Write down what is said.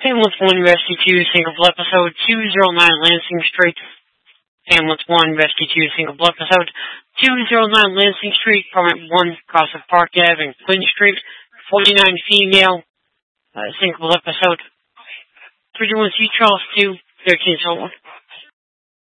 Hamlet 1, Rescue 2, Single Episode 209 Lansing Street. Hamlet 1, Rescue 2, Single Episode 209 Lansing Street. Permit 1, Cross of Park Ave and Quinn Street. 49 female. Single Episode 321 C. Charles 2, 13 someone.